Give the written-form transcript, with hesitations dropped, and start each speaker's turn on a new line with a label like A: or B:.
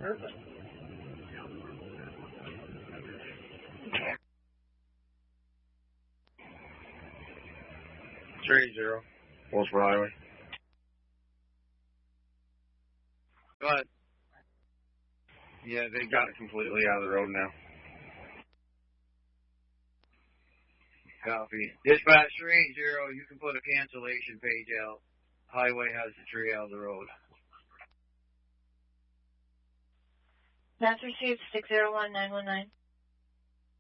A: Perfect.
B: 380, Wolfsburg Highway.
A: Go ahead.
B: Yeah, they got it completely out of the road now.
A: Copy. Dispatch 380, you can put a cancellation page out. Highway has the tree out of the road.
C: That's received 601919.